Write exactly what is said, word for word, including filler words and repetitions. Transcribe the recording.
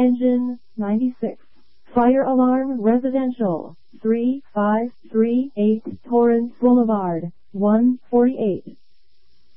Engine ninety-six. Fire alarm residential three five three eight Torrance Boulevard one forty-eight.